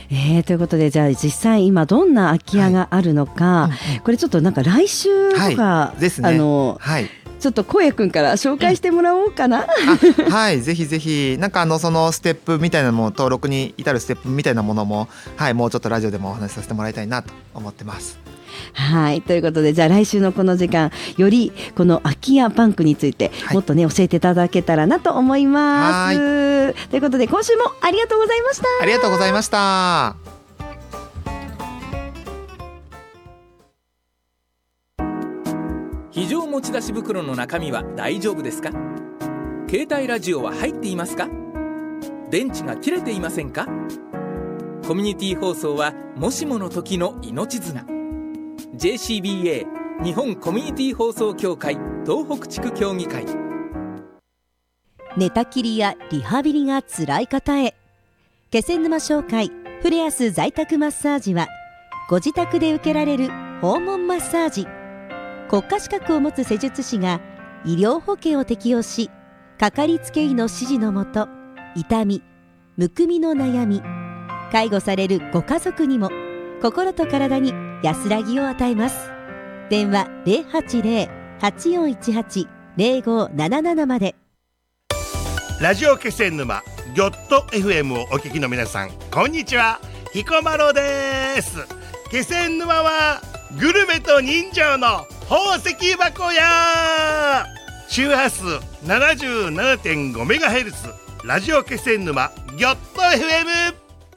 ということで、じゃあ実際今どんな空き家があるのか、これちょっとなんか来週とか、 ですね。 ちょっとこうやくんから紹介してもらおうかな。 はい、ぜひぜひ。なんかそのステップみたいなのも、登録に至るステップみたいなものも、もうちょっとラジオでもお話しさせてもらいたいなと思ってます。 はい、ということで、じゃあ来週のこの時間よりこの空き家バンクについてもっとね、教えていただけたらなと思います。ということで、今週もありがとうございました。 ありがとうございました。 非常持ち出し袋の中身は大丈夫ですか？携帯ラジオは入っていますか？電池が切れていませんか？コミュニティ放送はもしもの時の命綱。 JCBA 日本コミュニティ放送協会東北地区協議会。 寝たきりやリハビリがつらい方へ、気仙沼商会フレアス在宅マッサージは、ご自宅で受けられる訪問マッサージ。国家資格を持つ施術師が医療保険を適用し、かかりつけ医の指示のもと、痛み、むくみの悩み、介護されるご家族にも心と体に安らぎを与えます。電話 080-8418-0577 まで。 ラジオ気仙沼ギョッと FM をお聞きの皆さん、こんにちは、彦摩呂です。気仙沼はグルメと人情の宝石箱や。周波数 77.5MHz ラジオ気仙沼ギョッと FM。